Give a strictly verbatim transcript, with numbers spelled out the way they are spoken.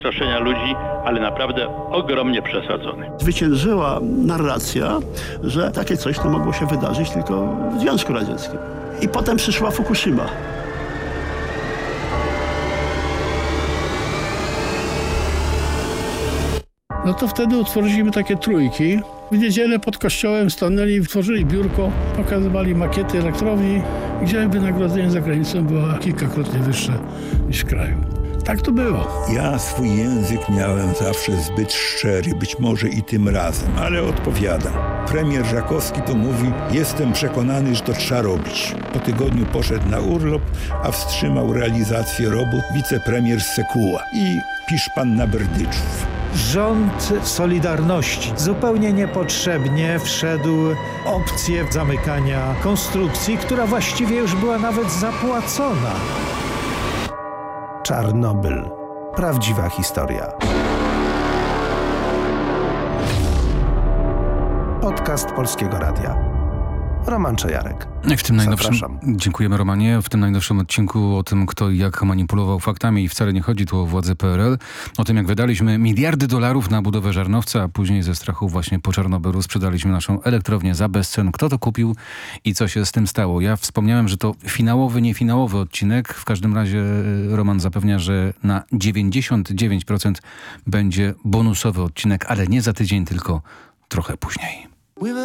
straszenia ludzi, ale naprawdę ogromnie przesadzony. Zwyciężyła narracja, że takie coś to mogło się wydarzyć tylko w Związku Radzieckim. I potem przyszła Fukushima. No to wtedy utworzyliśmy takie trójki. W niedzielę pod kościołem stanęli, tworzyli biurko, pokazywali makiety elektrowni, gdzie wynagrodzenie za granicą było kilkakrotnie wyższe niż w kraju. Tak to było. Ja swój język miałem zawsze zbyt szczery, być może i tym razem, ale odpowiadam. Premier Żakowski to mówi, jestem przekonany, że to trzeba robić. Po tygodniu poszedł na urlop, a wstrzymał realizację robót wicepremier Sekuła i Piszpan na Berdyczów. Rząd Solidarności zupełnie niepotrzebnie wszedł w opcję zamykania konstrukcji, która właściwie już była nawet zapłacona. Czarnobyl. Prawdziwa historia. Podcast Polskiego Radia. Roman Czajarek. W tym najnowszym, Zapraszam. dziękujemy Romanie. W tym najnowszym odcinku o tym, kto i jak manipulował faktami, i wcale nie chodzi tu o władze P R L, o tym, jak wydaliśmy miliardy dolarów na budowę żarnowca, a później ze strachu właśnie po Czarnobylu sprzedaliśmy naszą elektrownię za bezcen. Kto to kupił i co się z tym stało? Ja wspomniałem, że to finałowy, niefinałowy odcinek. W każdym razie Roman zapewnia, że na dziewięćdziesiąt dziewięć procent będzie bonusowy odcinek, ale nie za tydzień, tylko trochę później.